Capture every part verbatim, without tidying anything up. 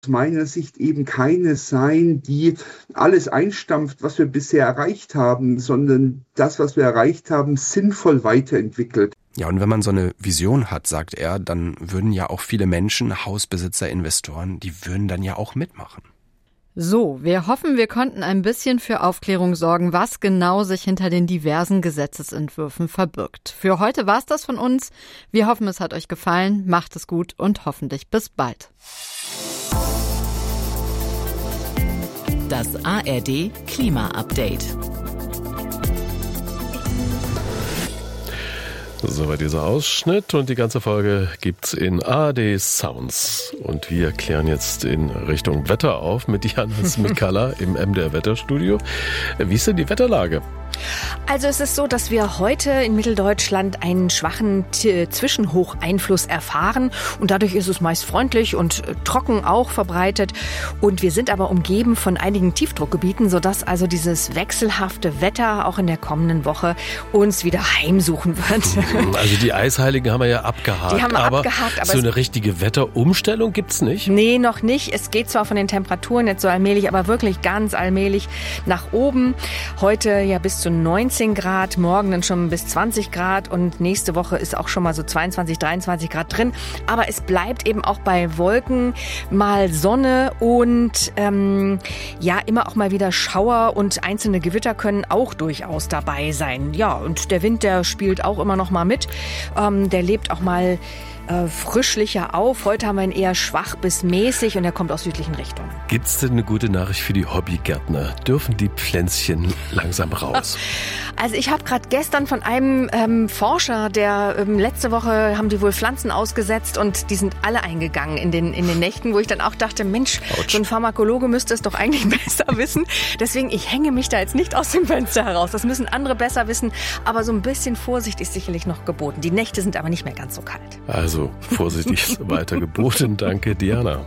aus meiner Sicht eben keine sein, die alles einstampft, was wir bisher erreicht haben, sondern das, was wir erreicht haben, sinnvoll weiterentwickelt. Ja, und wenn man so eine Vision hat, sagt er, dann würden ja auch viele Menschen, Hausbesitzer, Investoren, die würden dann ja auch mitmachen. So, wir hoffen, wir konnten ein bisschen für Aufklärung sorgen, was genau sich hinter den diversen Gesetzesentwürfen verbirgt. Für heute war's das von uns. Wir hoffen, es hat euch gefallen. Macht es gut und hoffentlich bis bald. Das A R D Klima-Update. Soweit dieser Ausschnitt und die ganze Folge gibt's in A R D Sounds. Und wir klären jetzt in Richtung Wetter auf mit Janis Mikala im M D R Wetterstudio. Wie ist denn die Wetterlage? Also es ist so, dass wir heute in Mitteldeutschland einen schwachen T- Zwischenhocheinfluss erfahren und dadurch ist es meist freundlich und äh, trocken auch verbreitet und wir sind aber umgeben von einigen Tiefdruckgebieten, sodass also dieses wechselhafte Wetter auch in der kommenden Woche uns wieder heimsuchen wird. Also die Eisheiligen haben wir ja abgehakt, die haben wir aber, abgehakt, aber so eine richtige Wetterumstellung gibt's nicht? Nee, noch nicht. Es geht zwar von den Temperaturen jetzt so allmählich, aber wirklich ganz allmählich nach oben. Heute ja bis zu neunzehn Grad, morgen dann schon bis zwanzig Grad und nächste Woche ist auch schon mal so zweiundzwanzig, dreiundzwanzig Grad drin. Aber es bleibt eben auch bei Wolken mal Sonne und ähm, ja, immer auch mal wieder Schauer und einzelne Gewitter können auch durchaus dabei sein. Ja, und der Wind, der spielt auch immer noch mal mit. Ähm, der lebt auch mal äh, frischlicher auf. Heute haben wir ihn eher schwach bis mäßig und er kommt aus südlichen Richtungen. Gibt's denn eine gute Nachricht für die Hobbygärtner? Dürfen die Pflänzchen langsam raus? Also ich habe gerade gestern von einem ähm, Forscher, der ähm, letzte Woche haben die wohl Pflanzen ausgesetzt und die sind alle eingegangen in den in den Nächten, wo ich dann auch dachte, Mensch, Autsch. So ein Pharmakologe müsste es doch eigentlich besser wissen. Deswegen, ich hänge mich da jetzt nicht aus dem Fenster heraus. Das müssen andere besser wissen. Aber so ein bisschen Vorsicht ist sicherlich noch geboten. Die Nächte sind aber nicht mehr ganz so kalt. Also vorsichtig ist weiter geboten. Danke, Diana.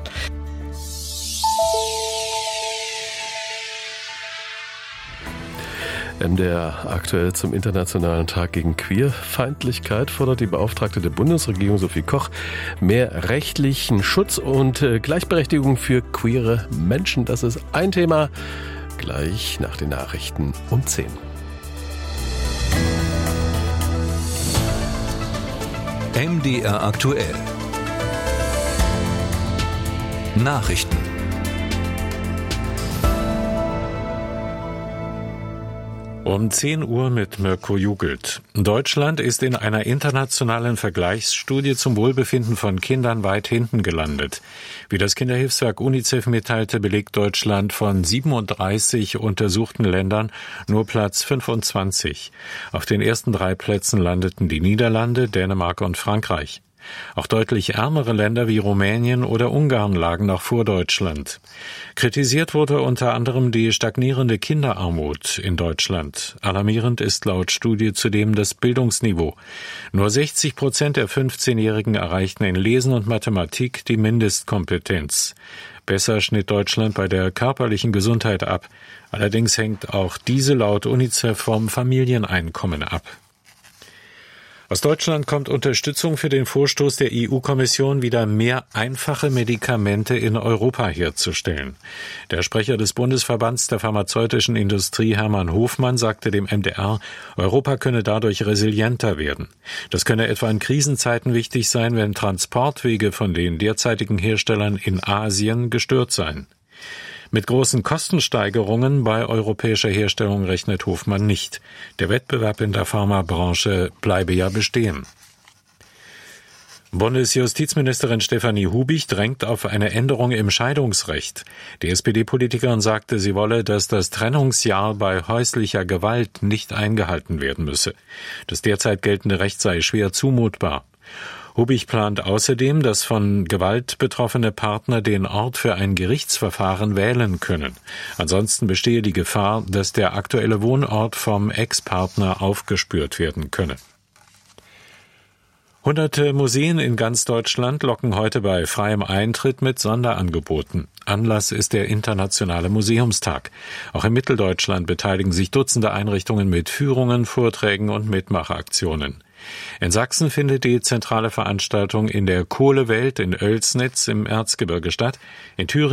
M D R aktuell zum Internationalen Tag gegen Queerfeindlichkeit fordert die Beauftragte der Bundesregierung Sophie Koch mehr rechtlichen Schutz und Gleichberechtigung für queere Menschen. Das ist ein Thema gleich nach den Nachrichten um zehn. M D R aktuell. Nachrichten. Um zehn Uhr mit Mirko Jugelt. Deutschland ist in einer internationalen Vergleichsstudie zum Wohlbefinden von Kindern weit hinten gelandet. Wie das Kinderhilfswerk UNICEF mitteilte, belegt Deutschland von siebenunddreißig untersuchten Ländern nur Platz fünfundzwanzig. Auf den ersten drei Plätzen landeten die Niederlande, Dänemark und Frankreich. Auch deutlich ärmere Länder wie Rumänien oder Ungarn lagen noch vor Deutschland. Kritisiert wurde unter anderem die stagnierende Kinderarmut in Deutschland. Alarmierend ist laut Studie zudem das Bildungsniveau. Nur sechzig Prozent der fünfzehnjährigen erreichten in Lesen und Mathematik die Mindestkompetenz. Besser schnitt Deutschland bei der körperlichen Gesundheit ab. Allerdings hängt auch diese laut UNICEF vom Familieneinkommen ab. Aus Deutschland kommt Unterstützung für den Vorstoß der E U-Kommission, wieder mehr einfache Medikamente in Europa herzustellen. Der Sprecher des Bundesverbands der pharmazeutischen Industrie, Hermann Hofmann, sagte dem M D R, Europa könne dadurch resilienter werden. Das könne etwa in Krisenzeiten wichtig sein, wenn Transportwege von den derzeitigen Herstellern in Asien gestört seien. Mit großen Kostensteigerungen bei europäischer Herstellung rechnet Hofmann nicht. Der Wettbewerb in der Pharmabranche bleibe ja bestehen. Bundesjustizministerin Stefanie Hubich drängt auf eine Änderung im Scheidungsrecht. Die S P D-Politikerin sagte, sie wolle, dass das Trennungsjahr bei häuslicher Gewalt nicht eingehalten werden müsse. Das derzeit geltende Recht sei schwer zumutbar. Hubich plant außerdem, dass von Gewalt betroffene Partner den Ort für ein Gerichtsverfahren wählen können. Ansonsten bestehe die Gefahr, dass der aktuelle Wohnort vom Ex-Partner aufgespürt werden könne. Hunderte Museen in ganz Deutschland locken heute bei freiem Eintritt mit Sonderangeboten. Anlass ist der Internationale Museumstag. Auch in Mitteldeutschland beteiligen sich Dutzende Einrichtungen mit Führungen, Vorträgen und Mitmachaktionen. In Sachsen findet die zentrale Veranstaltung in der Kohlewelt in Oelsnitz im Erzgebirge statt. In Thüringen